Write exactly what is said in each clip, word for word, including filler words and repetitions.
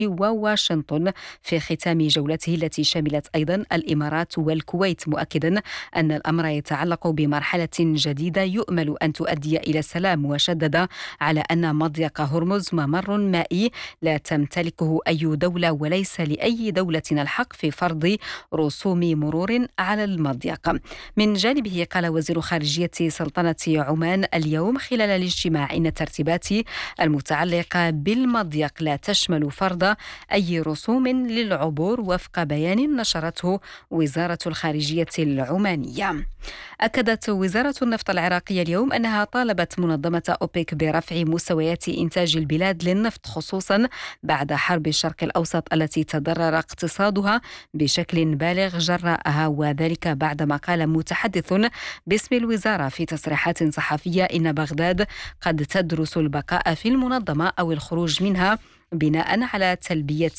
وواشنطن في ختام جولته التي شملت أيضا الإمارات والكويت، مؤكدا أن الأمر يتعلق بمرحلة جديدة يؤمل أن تؤدي إلى السلام، وشدد على أن مضيق هرمز ممر مائي لا تمتلكه أي دولة وليس لأي دولة الحق في فرض رسوم مرور على المضيق. من جانبه قال وزير خارجية سلطنة عمان اليوم خلال الاجتماع إن الترتيبات المتعلقة بالمضيق لا تشمل فرض أي رسوم للعبور وفق بيان نشرته وزارة الخارجية العمانية. أكدت وزارة النفط العراقية اليوم أنها طالبت منظمة أوبك برفع مستويات إنتاج البلاد للنفط، خصوصا بعد حرب الشرق الأوسط التي تضرر اقتصادها بشكل بالغ جراءها، وذلك بعدما قال متحدث باسم الوزارة في تصريحات صحفية إن بغداد قد تدرس البقاء في المنظمة أو الخروج منها بناء على تلبية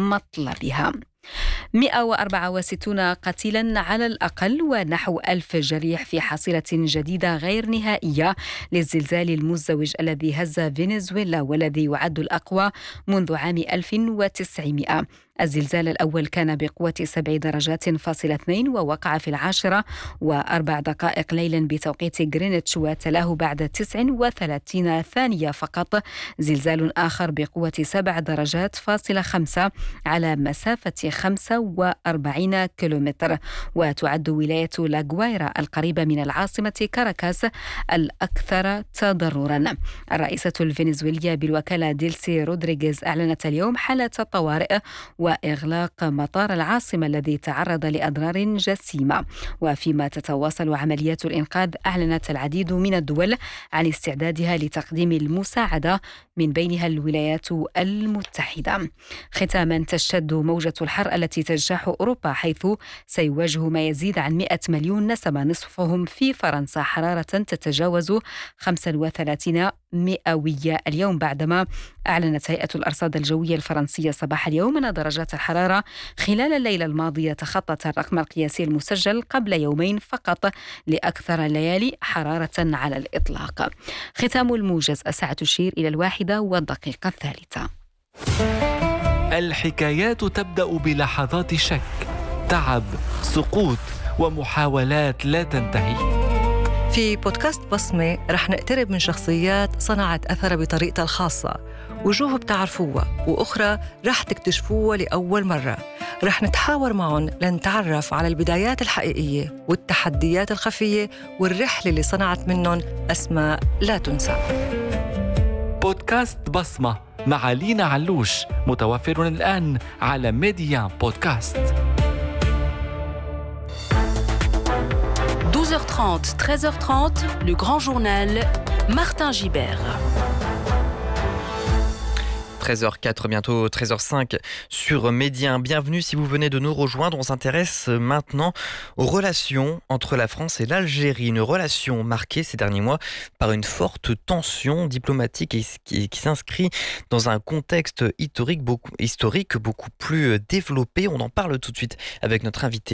مطلبها. مئة وأربعة وستين قتيلا على الأقل ونحو ألف جريح في حصيلة جديدة غير نهائية للزلزال المزدوج الذي هز فنزويلا والذي يعد الأقوى منذ عام ألف وتسعمائة. الزلزال الأول كان بقوة سبع درجات فاصلة اثنين ووقع في العاشرة وأربع دقائق ليلا بتوقيت غرينتش، وتلاه بعد تسع وثلاثين ثانية فقط زلزال آخر بقوة سبع درجات فاصلة خمسة على مسافة خمسة وأربعين كيلومتر. وتعد ولاية لاغوايرا القريبة من العاصمة كاراكاس الأكثر تضررا. الرئيسة الفنزويلية بالوكالة ديلسي رودريغيز أعلنت اليوم حالة الطوارئ وإغلاق مطار العاصمة الذي تعرض لأضرار جسيمة. وفيما تتواصل عمليات الإنقاذ، أعلنت العديد من الدول عن استعدادها لتقديم المساعدة من بينها الولايات المتحدة. ختاما، تشتد موجة الحر التي تجتاح أوروبا، حيث سيواجه ما يزيد عن مئة مليون نسمة نصفهم في فرنسا حرارة تتجاوز خمسة وثلاثين مئوية اليوم، بعدما أعلنت هيئة الأرصاد الجوية الفرنسية صباح اليوم أن درجات الحرارة خلال الليلة الماضية تخطت الرقم القياسي المسجل قبل يومين فقط لأكثر الليالي حرارة على الإطلاق. ختام الموجز، الساعة تشير إلى الواحدة والدقيقة الثالثة. الحكايات تبدأ بلحظات شك، تعب، سقوط ومحاولات لا تنتهي. في بودكاست بصمة رح نقترب من شخصيات صنعت أثر بطريقتها الخاصة، وجوه بتعرفوها وأخرى رح تكتشفوها لأول مرة. رح نتحاور معهم لنتعرف على البدايات الحقيقية والتحديات الخفية والرحلة اللي صنعت منهم أسماء لا تنسى. بودكاست بصمة مع لينا علوش متوفر الآن على ميديا بودكاست. douze heures trente, treize heures trente, le grand journal, Martin Gibert. treize heures quatre, bientôt treize heures cinq sur Média. Bienvenue si vous venez de nous rejoindre. On s'intéresse maintenant aux relations entre la France et l'Algérie. Une relation marquée ces derniers mois par une forte tension diplomatique et qui, qui s'inscrit dans un contexte historique beaucoup, historique beaucoup plus développé. On en parle tout de suite avec notre invité.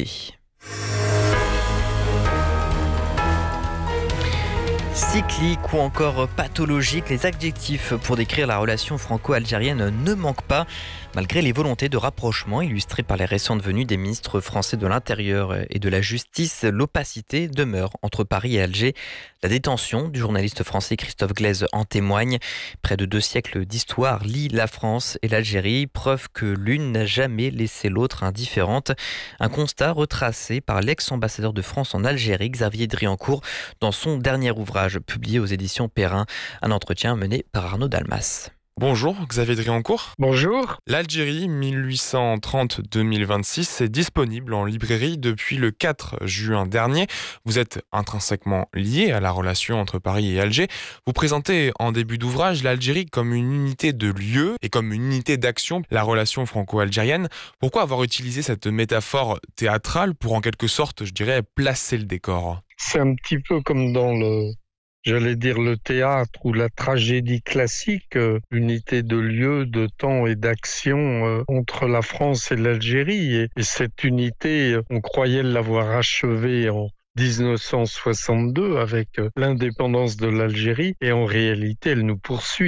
Cyclique ou encore pathologique, les adjectifs pour décrire la relation franco-algérienne ne manquent pas, malgré les volontés de rapprochement illustrées par les récentes venues des ministres français de l'Intérieur et de la Justice. L'opacité demeure entre Paris et Alger. La détention du journaliste français Christophe Glaise en témoigne. Près de deux siècles d'histoire lient la France et l'Algérie, preuve que l'une n'a jamais laissé l'autre indifférente. Un constat retracé par l'ex-ambassadeur de France en Algérie, Xavier Driancourt, dans son dernier ouvrage publié aux éditions Perrin, un entretien mené par Arnaud Dalmas. Bonjour Xavier Driancourt. Bonjour. L'Algérie mille huit cent trente à deux mille vingt-six est disponible en librairie depuis le quatre juin dernier. Vous êtes intrinsèquement lié à la relation entre Paris et Alger. Vous présentez en début d'ouvrage l'Algérie comme une unité de lieu et comme une unité d'action, la relation franco-algérienne. Pourquoi avoir utilisé cette métaphore théâtrale pour en quelque sorte, je dirais, placer le décor ? C'est un petit peu comme dans le... J'allais dire le théâtre ou la tragédie classique, euh, unité de lieu, de temps et d'action euh, entre la France et l'Algérie. Et, et cette unité, euh, on croyait l'avoir achevée en dix-neuf cent soixante-deux avec euh, l'indépendance de l'Algérie. Et en réalité, elle nous poursuit.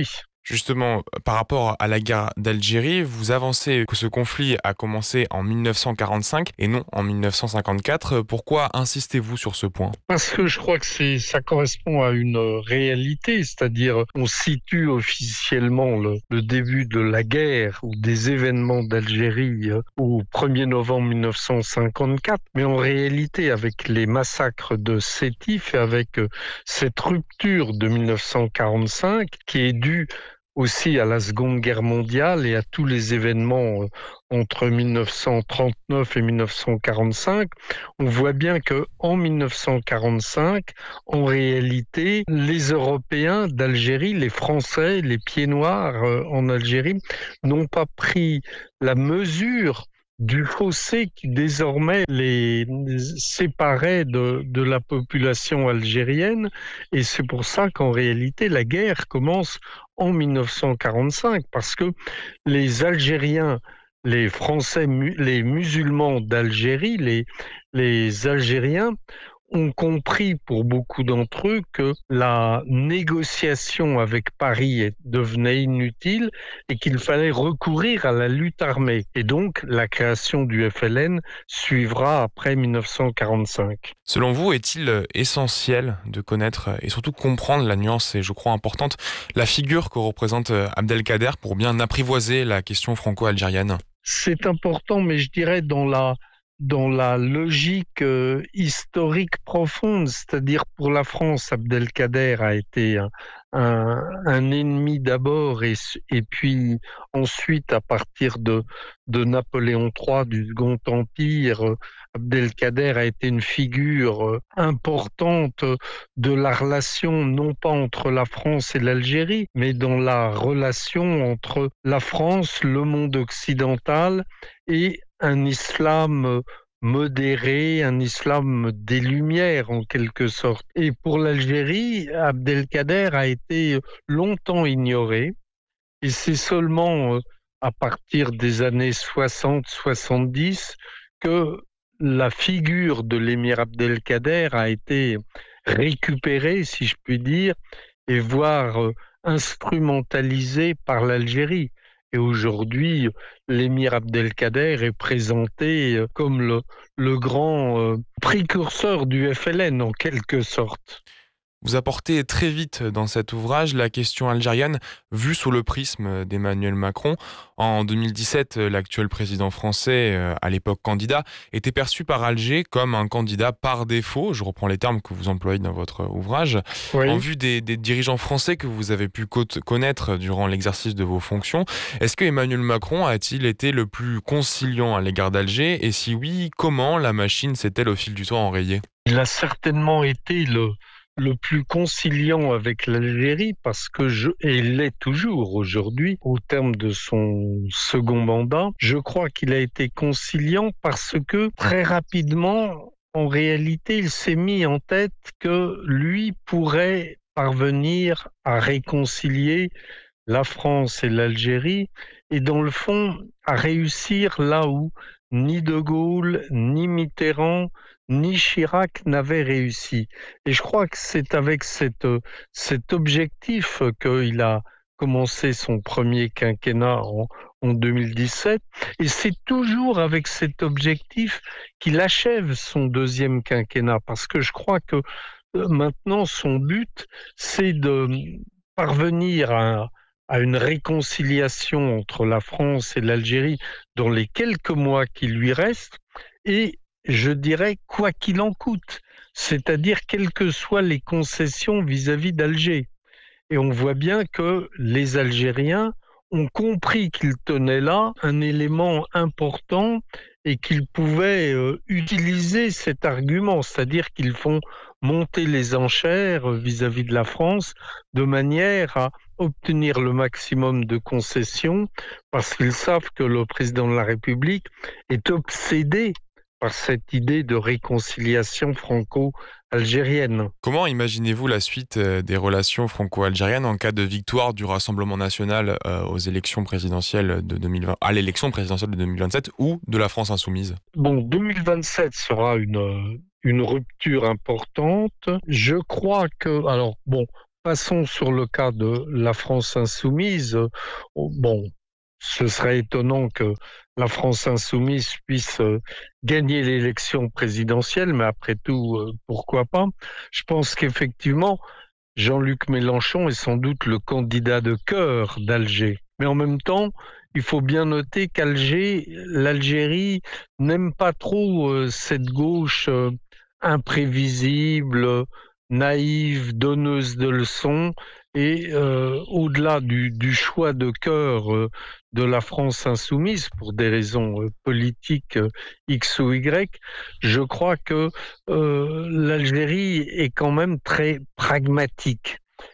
Justement, par rapport à la guerre d'Algérie, vous avancez que ce conflit a commencé en mille neuf cent quarante-cinq et non en mille neuf cent cinquante-quatre. Pourquoi insistez-vous sur ce point ? Parce que je crois que c'est, ça correspond à une réalité, c'est-à-dire on situe officiellement le, le début de la guerre ou des événements d'Algérie au premier novembre mille neuf cent cinquante-quatre, mais en réalité avec les massacres de Sétif et avec cette rupture de mille neuf cent quarante-cinq qui est due aussi à la Seconde Guerre mondiale et à tous les événements entre mille neuf cent trente-neuf et mille neuf cent quarante-cinq, on voit bien que en mille neuf cent quarante-cinq, en réalité, les Européens d'Algérie, les Français, les pieds noirs en Algérie, n'ont pas pris la mesure du fossé qui désormais les séparait de, de la population algérienne. Et c'est pour ça qu'en réalité, la guerre commence en mille neuf cent quarante-cinq, parce que les Algériens, les Français, les musulmans d'Algérie, les, les Algériens ont compris pour beaucoup d'entre eux que la négociation avec Paris devenait inutile et qu'il fallait recourir à la lutte armée. Et donc, la création du F L N suivra après mille neuf cent quarante-cinq. Selon vous, est-il essentiel de connaître et surtout comprendre la nuance, et je crois importante, la figure que représente Abdelkader pour bien apprivoiser la question franco-algérienne ? C'est important, mais je dirais dans la dans la logique euh, historique profonde, c'est-à-dire pour la France, Abdelkader a été un, un, un ennemi d'abord et, et puis ensuite à partir de, de Napoléon trois du Second Empire, Abdelkader a été une figure importante de la relation non pas entre la France et l'Algérie, mais dans la relation entre la France, le monde occidental et un islam modéré, un islam des Lumières en quelque sorte. Et pour l'Algérie, Abdelkader a été longtemps ignoré et c'est seulement à partir des années soixante soixante-dix que la figure de l'émir Abdelkader a été récupérée, si je puis dire, et voire instrumentalisée par l'Algérie. Et aujourd'hui, l'émir Abdelkader est présenté comme le, le grand euh, précurseur du F L N en quelque sorte. Vous apportez très vite dans cet ouvrage la question algérienne vue sous le prisme d'Emmanuel Macron. En deux mille dix-sept, l'actuel président français, à l'époque candidat, était perçu par Alger comme un candidat par défaut. Je reprends les termes que vous employez dans votre ouvrage. Oui. En vue des, des dirigeants français que vous avez pu connaître durant l'exercice de vos fonctions, est-ce que Emmanuel Macron a-t-il été le plus conciliant à l'égard d'Alger ? Et si oui, comment la machine s'est-elle au fil du temps enrayée ? Il a certainement été le... le plus conciliant avec l'Algérie parce que je, et il l'est toujours aujourd'hui, au terme de son second mandat, je crois qu'il a été conciliant parce que très rapidement, en réalité, il s'est mis en tête que lui pourrait parvenir à réconcilier la France et l'Algérie et dans le fond, à réussir là où ni De Gaulle, ni Mitterrand, ni Chirac n'avaient réussi. Et je crois que c'est avec cette, cet objectif qu'il a commencé son premier quinquennat en, en deux mille dix-sept. Et c'est toujours avec cet objectif qu'il achève son deuxième quinquennat. Parce que je crois que maintenant, son but, c'est de parvenir à à une réconciliation entre la France et l'Algérie dans les quelques mois qui lui restent, et je dirais quoi qu'il en coûte, c'est-à-dire quelles que soient les concessions vis-à-vis d'Alger. Et on voit bien que les Algériens ont compris qu'ils tenaient là un élément important et qu'ils pouvaient euh, utiliser cet argument, c'est-à-dire qu'ils font monter les enchères vis-à-vis de la France de manière à obtenir le maximum de concessions parce qu'ils savent que le président de la République est obsédé par cette idée de réconciliation franco-algérienne. Comment imaginez-vous la suite des relations franco-algériennes en cas de victoire du Rassemblement national aux élections présidentielles de deux mille vingt, à l'élection présidentielle de deux mille vingt-sept ou de la France insoumise ? Bon, deux mille vingt-sept sera une, une rupture importante. Je crois que, alors bon, passons sur le cas de la France insoumise. Bon, ce serait étonnant que la France insoumise puisse gagner l'élection présidentielle, mais après tout, pourquoi pas? Je pense qu'effectivement, Jean-Luc Mélenchon est sans doute le candidat de cœur d'Alger. Mais en même temps, il faut bien noter qu'Alger, l'Algérie n'aime pas trop euh, cette gauche euh, imprévisible, naïve, donneuse de leçons. Et euh, au-delà du, du choix de cœur euh, de la France insoumise, pour des raisons euh, politiques euh, X ou Y, je crois que euh, l'Algérie est quand même très pragmatique.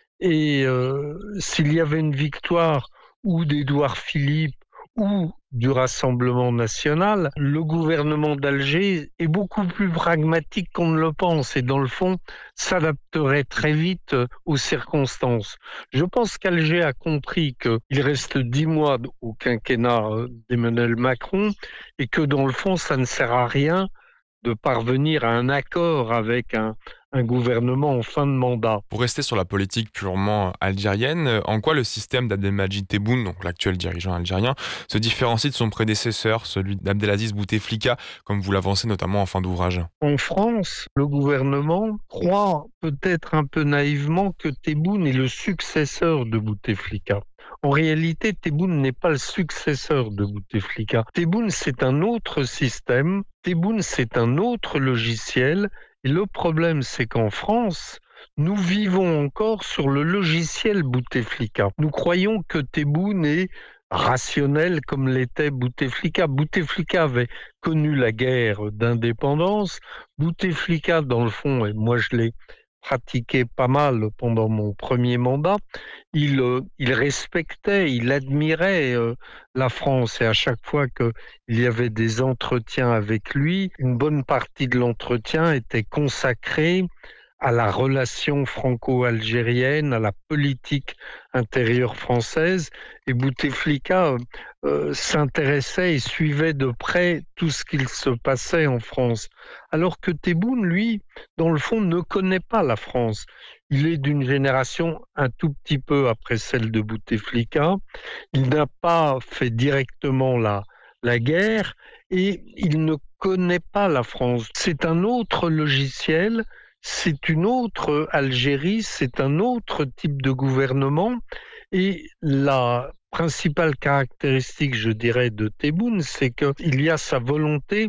Et euh, s'il y avait une victoire ou d'Édouard Philippe ou du Rassemblement national, le gouvernement d'Alger est beaucoup plus pragmatique qu'on ne le pense et dans le fond s'adapterait très vite aux circonstances. Je pense qu'Alger a compris qu'il reste dix mois au quinquennat d'Emmanuel Macron et que dans le fond ça ne sert à rien de parvenir à un accord avec un, un gouvernement en fin de mandat. Pour rester sur la politique purement algérienne, en quoi le système d'Abdelmadjid Tebboune, donc l'actuel dirigeant algérien, se différencie de son prédécesseur, celui d'Abdelaziz Bouteflika, comme vous l'avancez notamment en fin d'ouvrage? En France, le gouvernement croit peut-être un peu naïvement que Tebboune est le successeur de Bouteflika. En réalité, Tebboune n'est pas le successeur de Bouteflika. Tebboune, c'est un autre système. Tebboune, c'est un autre logiciel. Et le problème, c'est qu'en France, nous vivons encore sur le logiciel Bouteflika. Nous croyons que Tebboune est rationnel comme l'était Bouteflika. Bouteflika avait connu la guerre d'indépendance. Bouteflika, dans le fond, et moi je l'ai pratiqué pas mal pendant mon premier mandat, il, euh, il respectait, il admirait euh, la France et à chaque fois qu'il y avait des entretiens avec lui, une bonne partie de l'entretien était consacrée à la relation franco-algérienne, à la politique intérieure française. Et Bouteflika euh, s'intéressait et suivait de près tout ce qu'il se passait en France. Alors que Tebboune, lui, dans le fond, ne connaît pas la France. Il est d'une génération un tout petit peu après celle de Bouteflika. Il n'a pas fait directement la, la guerre et il ne connaît pas la France. C'est un autre logiciel. C'est une autre Algérie, c'est un autre type de gouvernement et la principale caractéristique, je dirais, de Tebboune, c'est qu'il y a sa volonté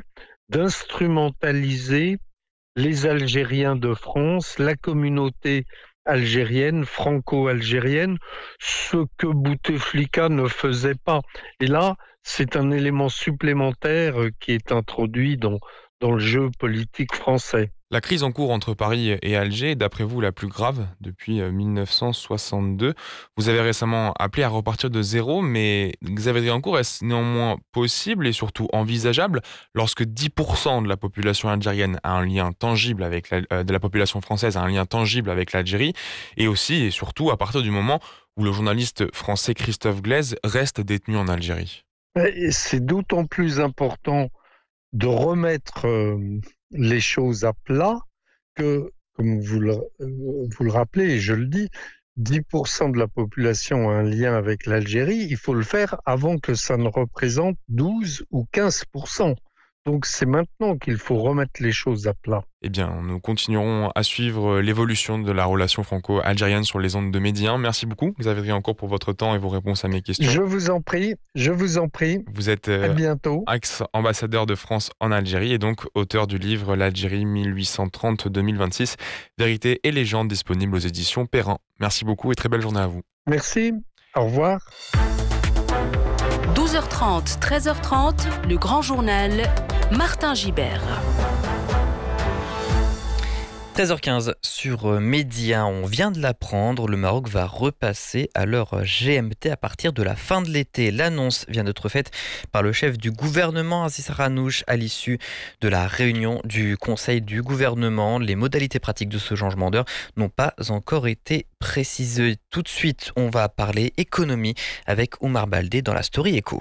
d'instrumentaliser les Algériens de France, la communauté algérienne, franco-algérienne, ce que Bouteflika ne faisait pas. Et là, c'est un élément supplémentaire qui est introduit dans, dans le jeu politique français. La crise en cours entre Paris et Alger est, d'après vous, la plus grave depuis mille neuf cent soixante-deux. Vous avez récemment appelé à repartir de zéro, mais Xavier Driancourt, est-ce néanmoins possible et surtout envisageable lorsque dix pour cent de la population algérienne a un lien tangible avec la, euh, de la population française a un lien tangible avec l'Algérie, et aussi et surtout à partir du moment où le journaliste français Christophe Glaise reste détenu en Algérie? Et c'est d'autant plus important de remettre euh, les choses à plat que, comme vous le, vous le rappelez et je le dis, dix pour cent de la population a un lien avec l'Algérie. Il faut le faire avant que ça ne représente douze ou quinze pour cent. Donc c'est maintenant qu'il faut remettre les choses à plat. Eh bien, nous continuerons à suivre l'évolution de la relation franco-algérienne sur les ondes de Média. Merci beaucoup, Xavier Driancourt, pour votre temps et vos réponses à mes questions. Je vous en prie, je vous en prie. Vous êtes euh, à bientôt. ex-ambassadeur de France en Algérie et donc auteur du livre L'Algérie mille huit cent trente à deux mille vingt-six, Vérité et légende, disponible aux éditions Perrin. Merci beaucoup et très belle journée à vous. Merci, au revoir. douze heures trente, treize heures trente, le grand journal, Martin Gibert. treize heures quinze sur Média, on vient de l'apprendre, le Maroc va repasser à l'heure G M T à partir de la fin de l'été. L'annonce vient d'être faite par le chef du gouvernement, Aziz Ranouch, à l'issue de la réunion du Conseil du gouvernement. Les modalités pratiques de ce changement d'heure n'ont pas encore été précisées. Tout de suite, on va parler économie avec Oumar Baldé dans la Story Éco.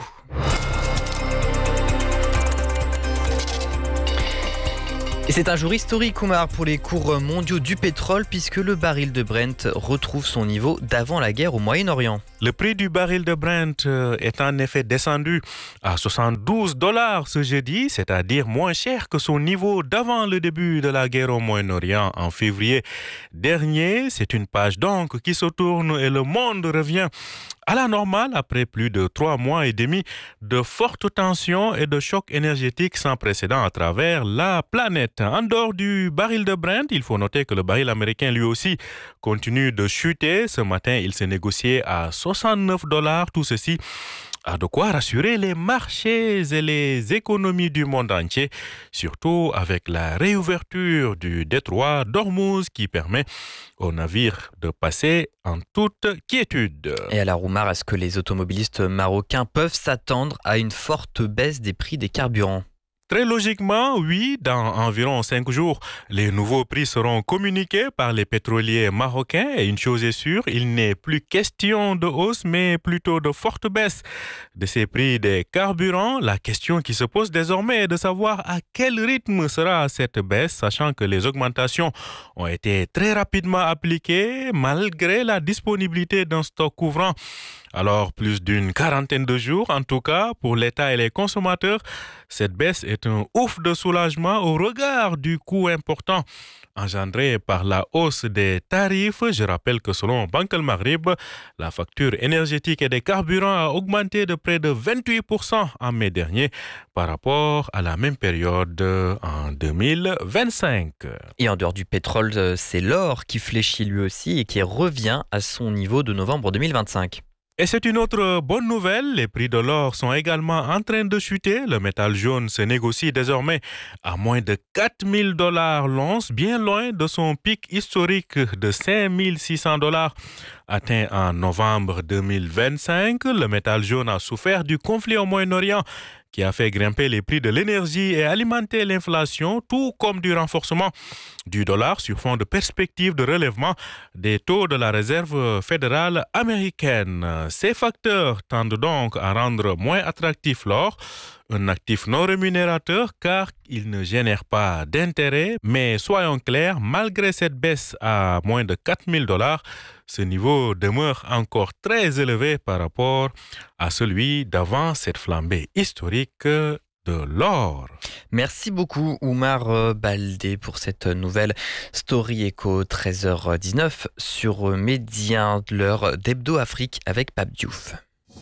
Et c'est un jour historique, Oumar, pour les cours mondiaux du pétrole, puisque le baril de Brent retrouve son niveau d'avant la guerre au Moyen-Orient. Le prix du baril de Brent est en effet descendu à soixante-douze dollars ce jeudi, c'est-à-dire moins cher que son niveau d'avant le début de la guerre au Moyen-Orient en février dernier. C'est une page donc qui se tourne et le monde revient à la normale après plus de trois mois et demi de fortes tensions et de chocs énergétiques sans précédent à travers la planète. En dehors du baril de Brent, il faut noter que le baril américain lui aussi continue de chuter. Ce matin, il s'est négocié à soixante-neuf dollars. Tout ceci a de quoi rassurer les marchés et les économies du monde entier, surtout avec la réouverture du détroit d'Ormuz qui permet aux navires de passer en toute quiétude. Et alors, Oumar, est-ce que les automobilistes marocains peuvent s'attendre à une forte baisse des prix des carburants ? Très logiquement, oui, dans environ cinq jours, les nouveaux prix seront communiqués par les pétroliers marocains et une chose est sûre, il n'est plus question de hausse mais plutôt de forte baisse de ces prix des carburants. La question qui se pose désormais est de savoir à quel rythme sera cette baisse, sachant que les augmentations ont été très rapidement appliquées malgré la disponibilité d'un stock couvrant alors plus d'une quarantaine de jours. En tout cas, pour l'État et les consommateurs, cette baisse est un ouf de soulagement au regard du coût important engendré par la hausse des tarifs. Je rappelle que selon Banque El Maghrib, la facture énergétique et des carburants a augmenté de près de vingt-huit pour cent en mai dernier par rapport à la même période en deux mille vingt-cinq. Et en dehors du pétrole, c'est l'or qui fléchit lui aussi et qui revient à son niveau de novembre deux mille vingt-cinq. Et c'est une autre bonne nouvelle, les prix de l'or sont également en train de chuter. Le métal jaune se négocie désormais à moins de quatre mille dollars l'once, bien loin de son pic historique de cinq mille six cents dollars atteint en novembre deux mille vingt-cinq. Le métal jaune a souffert du conflit au Moyen-Orient qui a fait grimper les prix de l'énergie et alimenter l'inflation, tout comme du renforcement du dollar sur fond de perspectives de relèvement des taux de la Réserve fédérale américaine. Ces facteurs tendent donc à rendre moins attractif l'or, un actif non rémunérateur car il ne génère pas d'intérêt. Mais soyons clairs, malgré cette baisse à moins de quatre mille dollars, ce niveau demeure encore très élevé par rapport à celui d'avant cette flambée historique de l'or. Merci beaucoup Oumar Baldé pour cette nouvelle Story Echo treize heures dix-neuf sur Média, l'heure d'Hebdo Afrique avec Pape Diouf.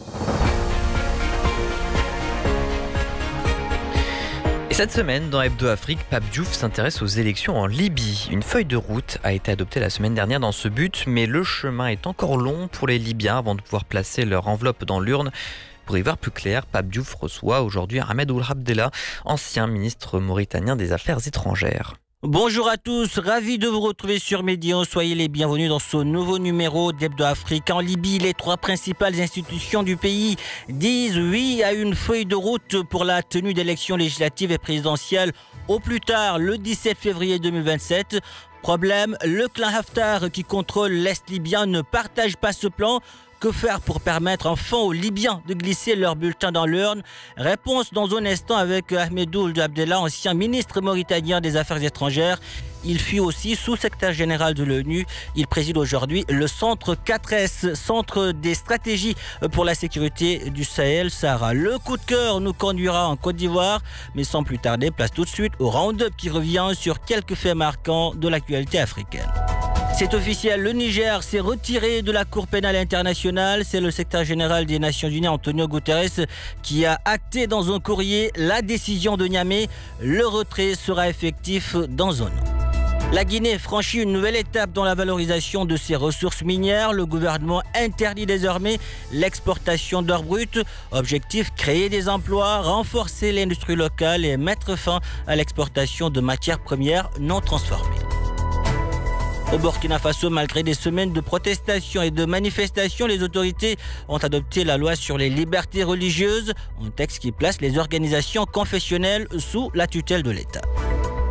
Et cette semaine, dans Hebdo Afrique, Pape Diouf s'intéresse aux élections en Libye. Une feuille de route a été adoptée la semaine dernière dans ce but, mais le chemin est encore long pour les Libyens avant de pouvoir placer leur enveloppe dans l'urne. Pour y voir plus clair, Pape Diouf reçoit aujourd'hui Ahmed Ould Abdellah, ancien ministre mauritanien des Affaires étrangères. Bonjour à tous, ravi de vous retrouver sur Médian. Soyez les bienvenus dans ce nouveau numéro d'Hebdo Afrique. En Libye, les trois principales institutions du pays disent oui à une feuille de route pour la tenue d'élections législatives et présidentielles au plus tard le dix-sept février deux mille vingt-sept. Problème, le clan Haftar qui contrôle l'Est libyen ne partage pas ce plan. Que faire pour permettre enfin aux Libyens de glisser leur bulletin dans l'urne? Réponse dans un instant avec Ahmed Ould Abdellah, ancien ministre mauritanien des Affaires étrangères. Il fut aussi sous-secrétaire général de l'ONU. Il préside aujourd'hui le centre quatre S, centre des stratégies pour la sécurité du Sahel-Sahara. Le coup de cœur nous conduira en Côte d'Ivoire, mais sans plus tarder, place tout de suite au round-up qui revient sur quelques faits marquants de l'actualité africaine. C'est officiel, le Niger s'est retiré de la Cour pénale internationale. C'est le secrétaire général des Nations Unies, Antonio Guterres, qui a acté dans un courrier la décision de Niamey. Le retrait sera effectif dans un an. La Guinée franchit une nouvelle étape dans la valorisation de ses ressources minières. Le gouvernement interdit désormais l'exportation d'or brut. Objectif, créer des emplois, renforcer l'industrie locale et mettre fin à l'exportation de matières premières non transformées. Au Burkina Faso, malgré des semaines de protestations et de manifestations, les autorités ont adopté la loi sur les libertés religieuses, un texte qui place les organisations confessionnelles sous la tutelle de l'État.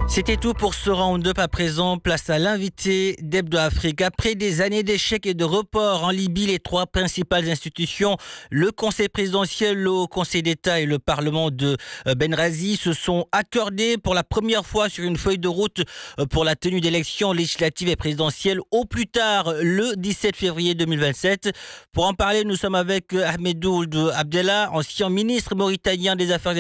C'était tout pour ce round-up. À présent, place à l'invité d'Hebdo Afrique. Après des années d'échecs et de reports en Libye, les trois principales institutions, le Conseil présidentiel, le Conseil d'État et le Parlement de Benghazi, se sont accordés pour la première fois sur une feuille de route pour la tenue d'élections législatives et présidentielles au plus tard le dix-sept février deux mille vingt-sept. Pour en parler, nous sommes avec Ahmed Ould Abdellah, ancien ministre mauritanien des Affaires